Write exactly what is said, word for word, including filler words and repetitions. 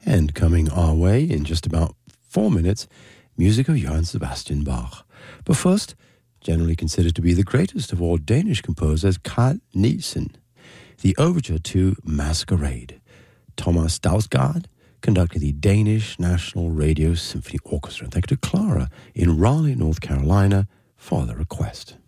And coming our way in just about four minutes, music of Johann Sebastian Bach. But first, generally considered to be the greatest of all Danish composers, Carl Nielsen. The overture to Masquerade. Thomas Dausgaard conducting the Danish National Radio Symphony Orchestra. Thank you to Clara in Raleigh, North Carolina, for the request.